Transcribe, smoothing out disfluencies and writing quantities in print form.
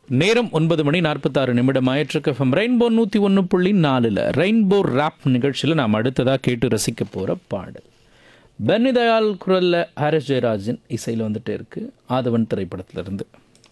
நேரம் 9:46 ஆயிற்றுக்கு rainbow 101.4 rainbow rap நிகழ்ச்சியில் நாம் அடுத்ததாக கேட்டு ரசிக்க போகிற பாடல் பென்னி தயாள் குரலில் ஹாரிஸ் ஜெயராஜின் இசையில் வந்துட்டே இருக்கு ஆதவன் திரைப்படத்திலிருந்து.